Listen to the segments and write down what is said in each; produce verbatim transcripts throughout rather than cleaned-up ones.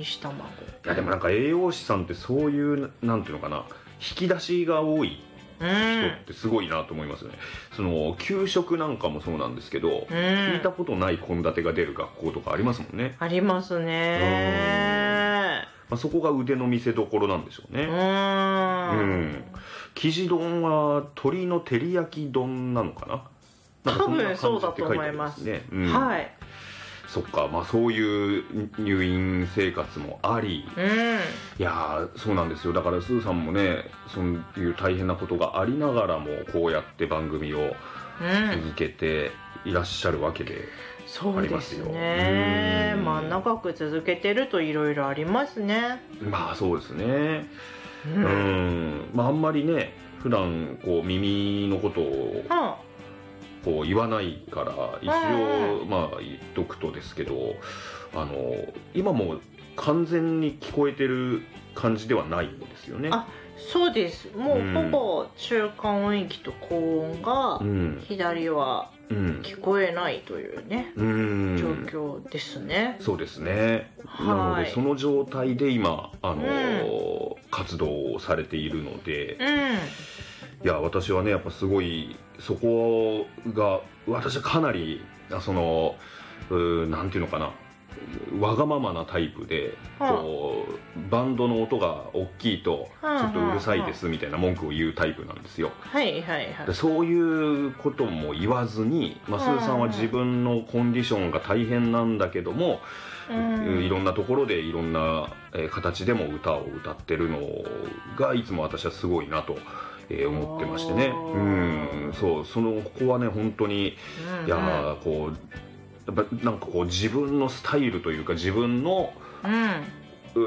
し卵。いやでもなんか栄養士さんってそういうなんていうのかな、引き出しが多い人ってすごいなと思いますよね。その給食なんかもそうなんですけど、うん、聞いたことない献立が出る学校とかありますもんね。 ありますね。 まあ、そこが腕の見せ所なんでしょうね。うん、うん、生地丼は鶏の照り焼き丼なのかな。なんかそんな感じって書いてありますね。多分そうだと思います。うん、はい。そっか、まあそういう入院生活もあり、うん、いやそうなんですよ。だからスーさんもね、そういう大変なことがありながらもこうやって番組を続けていらっしゃるわけでありますよ。 そうですね。まあ長く続けてるといろいろありますね。 まあそうですね。うん、うんまああんまりね普段こう耳のことを、うんこう言わないから一応まあ言っとくとですけど、あの今も完全に聞こえてる感じではないんですよね。 あ、そうです。もうほぼ中間音域と高音が左は聞こえないというね、うん、状況ですね。 そうですね。なのでその状態で今あの、うん、活動をされているので、うんいや私はねやっぱすごいそこが私はかなりそのうなんていうのかなわがままなタイプで、こうバンドの音が大きいとちょっとうるさいですみたいな文句を言うタイプなんですよ。 はいはいはい。 そういうことも言わずに、まあ、スーさんは自分のコンディションが大変なんだけども、いろんなところでいろんな形でも歌を歌ってるのがいつも私はすごいなとえー、思ってましてね。うんそうそのここはね本当に、うんうん、いやこうやっぱなんかこう自分のスタイルというか自分の、うん、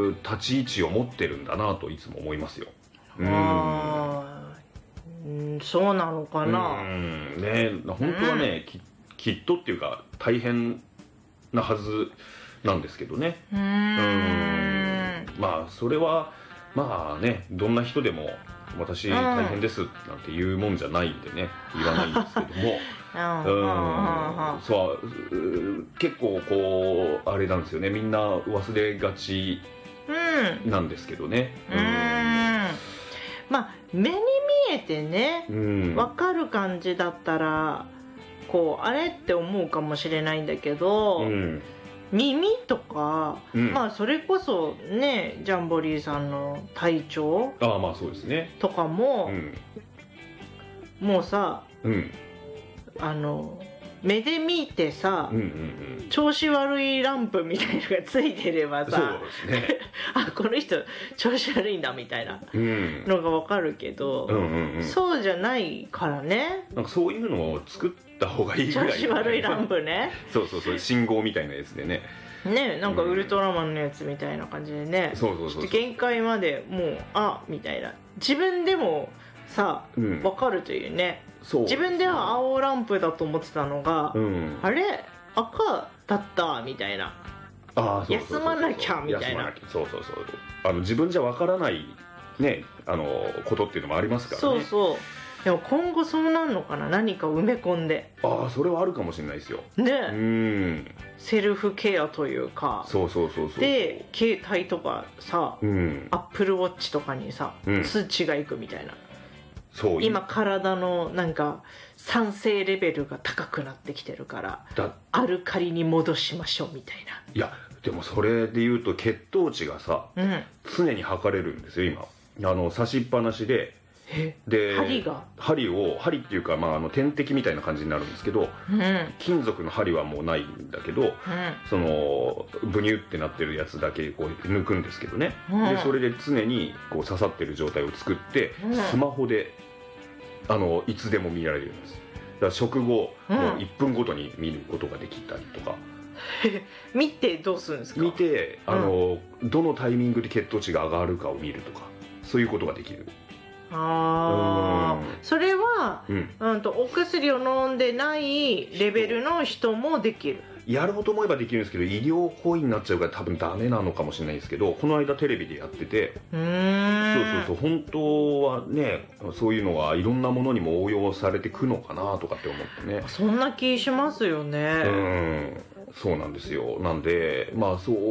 う立ち位置を持ってるんだなといつも思いますよ。うんあうんそうなのかな。 うんね本当はね、うん、き, きっとっていうか大変なはずなんですけどね。うんうんまあそれはまあねどんな人でも私大変ですなんて言うもんじゃないんでね言わないんですけどもうんそう結構こうあれなんですよねみんな忘れがちなんですけどね。うんうんまあ目に見えてね分かる感じだったらこうあれって思うかもしれないんだけど、うん耳とか、うん、まあそれこそねジャンボリーさんの体調ああまあそうですねとかも、うん、もうさ、うん、あの目で見てさ、うんうんうん、調子悪いランプみたいなのがついてればさそうですねあこの人調子悪いんだみたいなのが分かるけど、うんうんうん、そうじゃないからねなんかそういうのを作った方がいいぐらい、 調子悪いランプねそうそうそう信号みたいなやつでねねなんかウルトラマンのやつみたいな感じでね、うん、そうそうそうそう限界までもうあみたいな自分でもさ、うん、分かるというねそう自分では青ランプだと思ってたのが、うん、あれ赤だったみたいなあそうそうそうそう休まなきゃみたいなそうそうそうあの自分じゃ分からないねあのことっていうのもありますからねそうそうでも今後そうなんのかな何か埋め込んでああそれはあるかもしれないですよねうんセルフケアというかそうそうそうそうで携帯とかさ、うん、アップルウォッチとかにさ、うん、通知がいくみたいなそう今体のなんか酸性レベルが高くなってきてるからアルカリに戻しましょうみたいないやでもそれでいうと血糖値がさ、うん、常に測れるんですよ今あの差しっぱなしでで針が針を針っていうか、まあ、あの点滴みたいな感じになるんですけど、うん、金属の針はもうないんだけど、うん、そのブニュってなってるやつだけこう抜くんですけどね、うん、でそれで常にこう刺さってる状態を作って、うん、スマホであのいつでも見られるんです。だから食後、うん、もういっぷんごとに見ることができたりとか見てどうするんですか？ 見てあの、うん、どのタイミングで血糖値が上がるかを見るとかそういうことができる。 ああ、それは、うんうん、とお薬を飲んでないレベルの人もできる。 やろうと思えばできるんですけど医療行為になっちゃうから多分ダメなのかもしれないですけどこの間テレビでやっててうーんそうそうそう本当はねそういうのがいろんなものにも応用されてくのかなとかって思ってねそんな気しますよね。 うんそうなんですよなんでまあそう